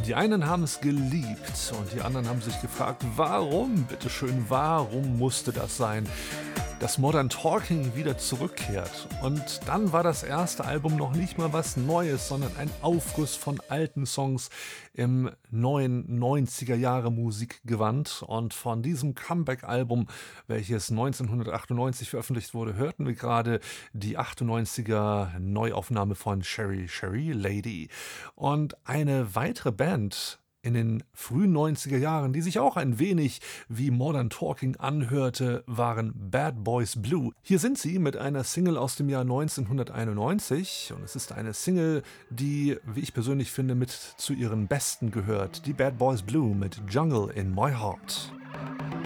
Die einen haben es geliebt und die anderen haben sich gefragt, warum, bitteschön, warum musste das sein, dass Modern Talking wieder zurückkehrt. Und dann war das erste Album noch nicht mal was Neues, sondern ein Aufguss von alten Songs im neuen 90er Jahre Musikgewand. Und von diesem Comeback-Album, welches 1998 veröffentlicht wurde, hörten wir gerade die 98er Neuaufnahme von Sherry Sherry Lady. Und eine weitere Band in den frühen 90er Jahren, die sich auch ein wenig wie Modern Talking anhörte, waren Bad Boys Blue. Hier sind sie mit einer Single aus dem Jahr 1991 und es ist eine Single, die, wie ich persönlich finde, mit zu ihren besten gehört. Die Bad Boys Blue mit Jungle in My Heart.